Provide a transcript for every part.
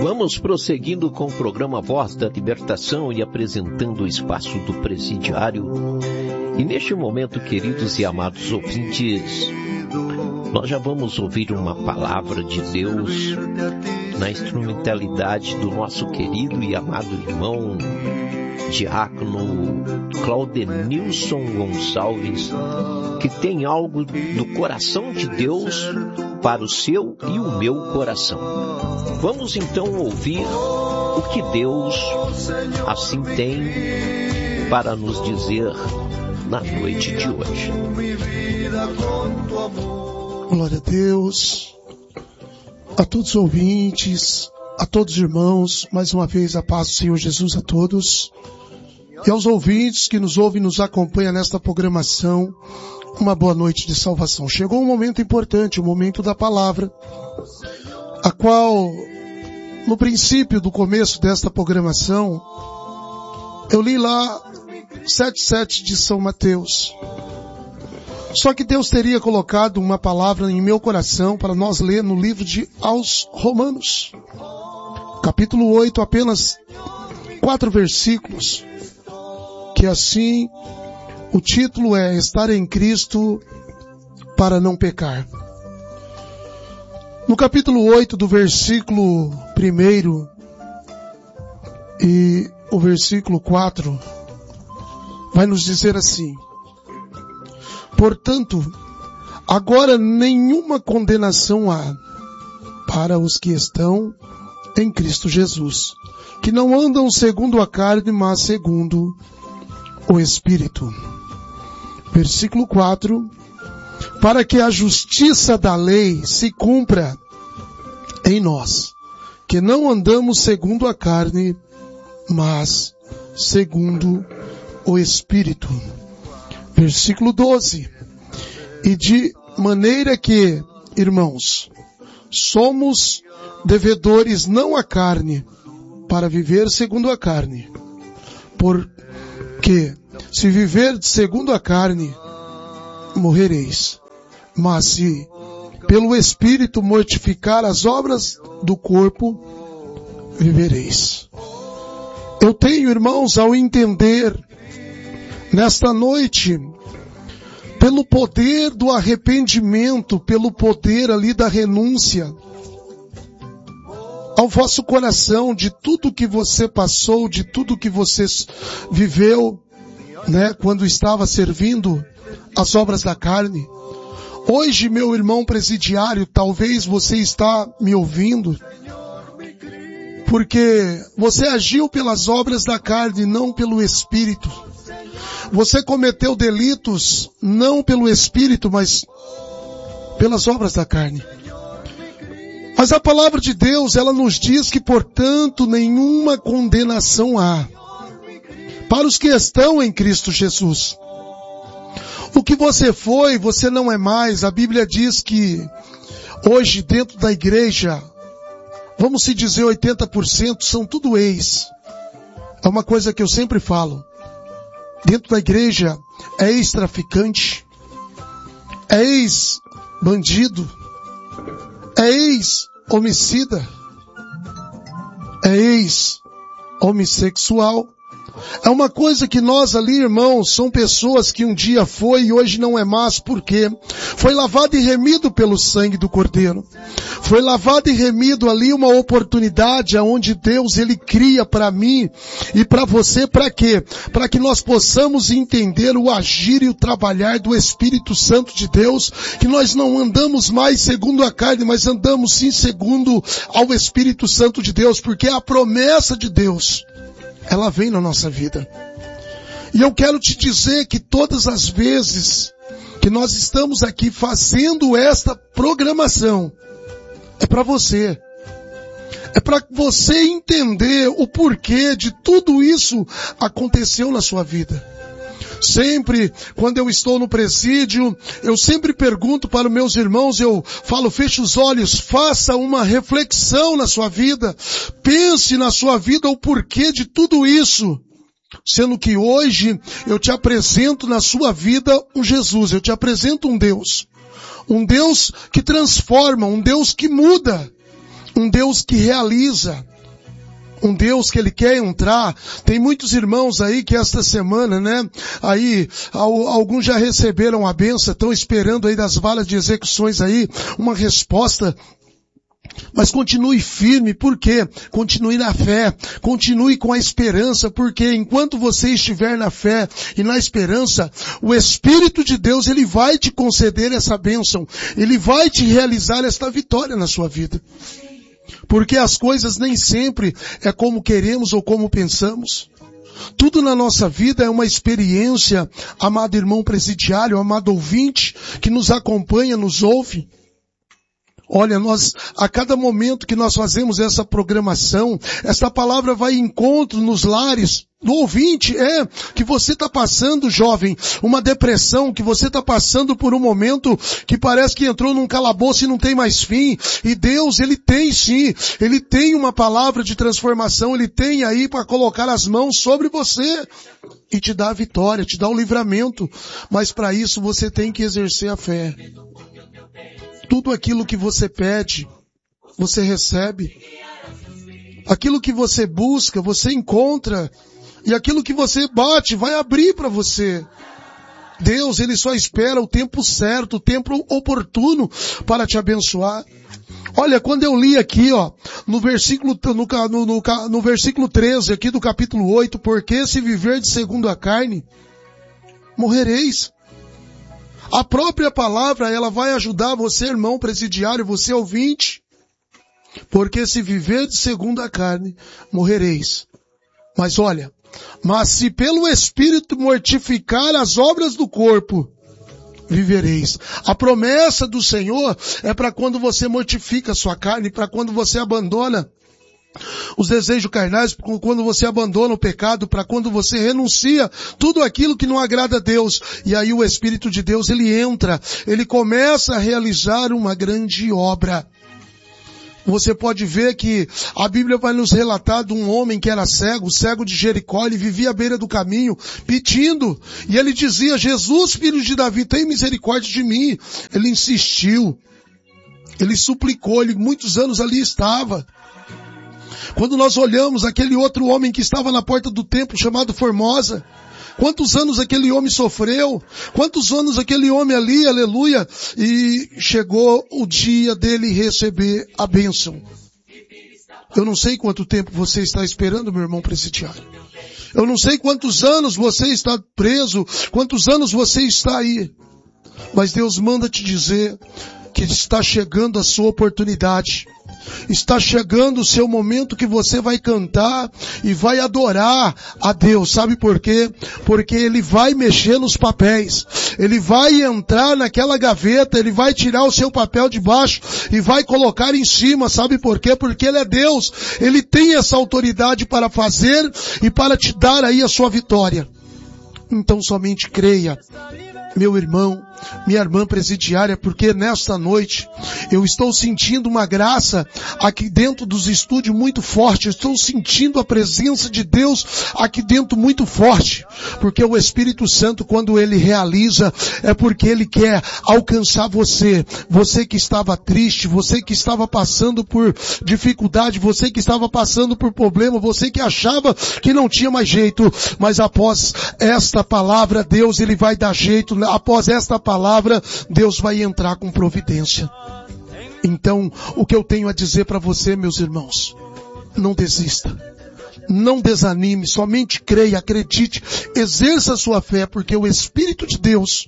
Vamos prosseguindo com o programa Voz da Libertação e apresentando o espaço do presidiário. E neste momento, queridos e amados ouvintes, nós já vamos ouvir uma palavra de Deus na instrumentalidade do nosso querido e amado irmão diácono Claudenilson Gonçalves, que tem algo do coração de Deus para o seu e o meu coração. Vamos então ouvir o que Deus assim tem para nos dizer na noite de hoje. Glória a Deus, a todos os ouvintes, a todos os irmãos, mais uma vez a paz do Senhor Jesus a todos. E aos ouvintes que nos ouvem e nos acompanham nesta programação, uma boa noite de salvação. Chegou um momento importante, o momento da palavra, a qual, no princípio do começo desta programação, eu li lá 7:7 de São Mateus. Só que Deus teria colocado uma palavra em meu coração para nós ler no livro de aos Romanos, capítulo 8, apenas 4 versículos, que assim o título é Estar em Cristo para não pecar. No capítulo 8, do versículo 1 e o versículo 4, vai nos dizer assim: portanto, agora nenhuma condenação há para os que estão em Cristo Jesus, que não andam segundo a carne, mas segundo o Espírito. Versículo 4, para que a justiça da lei se cumpra em nós, que não andamos segundo a carne, mas segundo o Espírito. Versículo 12, e de maneira que, irmãos, somos devedores não à carne, para viver segundo a carne. Porque, se viver segundo a carne, morrereis. Mas se, pelo Espírito, mortificar as obras do corpo, vivereis. Eu tenho, irmãos, ao entender nesta noite, pelo poder do arrependimento, pelo poder ali da renúncia, ao vosso coração, de tudo que você passou, de tudo que você viveu, quando estava servindo as obras da carne. Hoje, meu irmão presidiário, talvez você está me ouvindo, porque você agiu pelas obras da carne, não pelo Espírito. Você cometeu delitos, não pelo Espírito, mas pelas obras da carne. Mas a palavra de Deus, ela nos diz que, portanto, nenhuma condenação há para os que estão em Cristo Jesus. O que você foi, você não é mais. A Bíblia diz que hoje dentro da igreja, vamos se dizer 80% são tudo ex. É uma coisa que eu sempre falo. Dentro da igreja é ex-traficante, é ex-bandido, é ex-homicida, é ex-homossexual. É uma coisa que nós ali, irmãos, são pessoas que um dia foi e hoje não é mais, porque foi lavado e remido pelo sangue do Cordeiro. Foi lavado e remido ali uma oportunidade aonde Deus, Ele cria para mim e para você, para quê? Para que nós possamos entender o agir e o trabalhar do Espírito Santo de Deus, que nós não andamos mais segundo a carne, mas andamos sim segundo ao Espírito Santo de Deus, porque a promessa de Deus, ela vem na nossa vida. E eu quero te dizer que todas as vezes que nós estamos aqui fazendo esta programação, é para você. É para você entender o porquê de tudo isso aconteceu na sua vida. Sempre, quando eu estou no presídio, eu sempre pergunto para os meus irmãos, eu falo, feche os olhos, faça uma reflexão na sua vida, pense na sua vida o porquê de tudo isso. Sendo que hoje eu te apresento na sua vida um Jesus, eu te apresento um Deus que transforma, um Deus que muda, um Deus que realiza, Um Deus que Ele quer entrar. Tem muitos irmãos aí que esta semana, né, aí, alguns já receberam a bênção, estão esperando aí das valas de execuções aí, uma resposta. Mas continue firme, por quê? Continue na fé, continue com a esperança, porque enquanto você estiver na fé e na esperança, o Espírito de Deus, Ele vai te conceder essa bênção, Ele vai te realizar esta vitória na sua vida. Porque as coisas nem sempre é como queremos ou como pensamos. Tudo na nossa vida é uma experiência, amado irmão presidiário, amado ouvinte, que nos acompanha, nos ouve. Olha, a cada momento que nós fazemos essa programação, essa palavra vai em encontro nos lares do ouvinte, que você está passando, jovem, uma depressão, que você está passando por um momento que parece que entrou num calabouço e não tem mais fim, e Deus, Ele tem sim, Ele tem uma palavra de transformação, Ele tem aí para colocar as mãos sobre você e te dar a vitória, te dar o livramento, mas para isso você tem que exercer a fé. Tudo aquilo que você pede, você recebe. Aquilo que você busca, você encontra. E aquilo que você bate, vai abrir para você. Deus, Ele só espera o tempo certo, o tempo oportuno para te abençoar. Olha, quando eu li aqui, no versículo 13 aqui do capítulo 8, porque se viverdes segundo a carne, morrereis. A própria palavra, ela vai ajudar você, irmão presidiário, você ouvinte. Porque se viverdes segundo a carne, morrereis. Mas olha, mas se pelo Espírito mortificar as obras do corpo, vivereis. A promessa do Senhor é para quando você mortifica a sua carne, para quando você abandona os desejos carnais, quando você abandona o pecado, para quando você renuncia tudo aquilo que não agrada a Deus. E aí o Espírito de Deus, Ele entra, Ele começa a realizar uma grande obra. Você pode ver que a Bíblia vai nos relatar de um homem que era cego, cego de Jericó, ele vivia à beira do caminho, pedindo, e ele dizia, Jesus, filho de Davi, tem misericórdia de mim. Ele insistiu, ele suplicou, ele muitos anos ali estava. Quando nós olhamos aquele outro homem que estava na porta do templo chamado Formosa, quantos anos aquele homem sofreu, quantos anos aquele homem ali, aleluia, e chegou o dia dele receber a bênção. Eu não sei quanto tempo você está esperando, meu irmão presidiário. Eu não sei quantos anos você está preso, quantos anos você está aí. Mas Deus manda te dizer que está chegando a sua oportunidade. Está chegando o seu momento que você vai cantar e vai adorar a Deus. Sabe por quê? Porque Ele vai mexer nos papéis. Ele vai entrar naquela gaveta, Ele vai tirar o seu papel de baixo e vai colocar em cima. Sabe por quê? Porque Ele é Deus. Ele tem essa autoridade para fazer e para te dar aí a sua vitória. Então somente creia, meu irmão, minha irmã presidiária, porque nesta noite eu estou sentindo uma graça aqui dentro dos estúdios muito forte. Eu estou sentindo a presença de Deus aqui dentro muito forte, porque o Espírito Santo, quando Ele realiza, é porque Ele quer alcançar você. Você que estava triste, você que estava passando por dificuldade, você que estava passando por problema, você que achava que não tinha mais jeito, mas após esta palavra, Deus, Ele vai dar jeito. Após esta palavra, Deus vai entrar com providência. Então, o que eu tenho a dizer para você, meus irmãos, não desista, não desanime, somente creia, acredite, exerça a sua fé, porque o Espírito de Deus,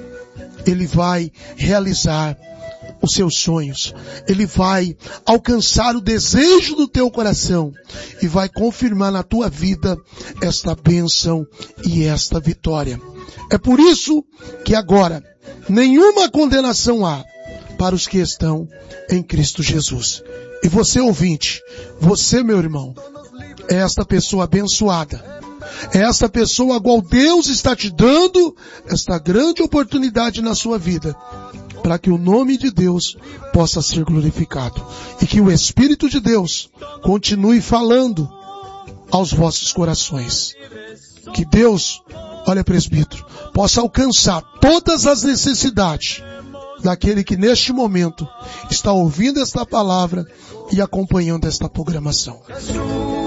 Ele vai realizar os seus sonhos. Ele vai alcançar o desejo do teu coração e vai confirmar na tua vida esta bênção e esta vitória. É por isso que agora nenhuma condenação há para os que estão em Cristo Jesus. E você, ouvinte, você, meu irmão, é esta pessoa abençoada. É esta pessoa a qual Deus está te dando esta grande oportunidade na sua vida, para que o nome de Deus possa ser glorificado. E que o Espírito de Deus continue falando aos vossos corações. Que Deus, olha, presbítero, possa alcançar todas as necessidades daquele que neste momento está ouvindo esta palavra e acompanhando esta programação.